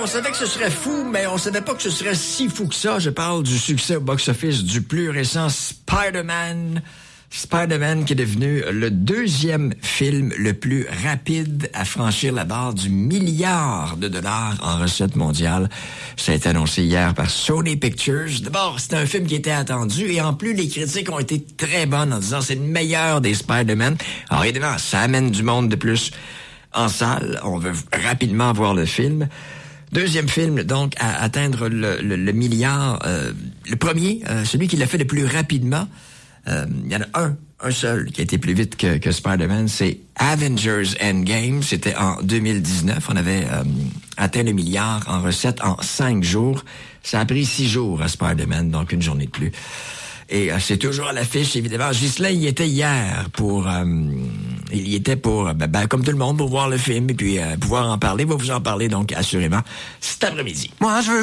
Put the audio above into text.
on savait que ce serait fou, mais on savait pas que ce serait si fou que ça. Je parle du succès au box-office du plus récent Spider-Man. Spider-Man qui est devenu le deuxième film le plus rapide à franchir la barre du $1 milliard en recettes mondiales. Ça a été annoncé hier par Sony Pictures. D'abord, c'était un film qui était attendu et en plus, les critiques ont été très bonnes en disant c'est le meilleur des Spider-Man. Alors évidemment, ça amène du monde de plus en salle. On veut rapidement voir le film. Deuxième film, donc, à atteindre le milliard. Le premier, celui qui l'a fait le plus rapidement, il y en a un seul qui a été plus vite que Spider-Man, c'est Avengers Endgame. C'était en 2019. On avait atteint le $1 milliard en recettes en 5 jours. Ça a pris 6 jours à Spider-Man, donc une journée de plus. Et c'est toujours à l'affiche, évidemment. Ghislain y était hier pour... il y était pour, comme tout le monde, pour voir le film et puis pouvoir en parler. Il va vous en parler, donc, assurément, cet après-midi. Moi, je veux